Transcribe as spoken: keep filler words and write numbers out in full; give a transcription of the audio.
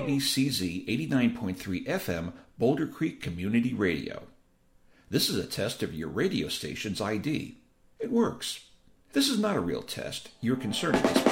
B C Z eighty-nine point three F M Boulder Creek Community Radio. This is a test of your radio station's I D. It works. This is not a real test. Your concern is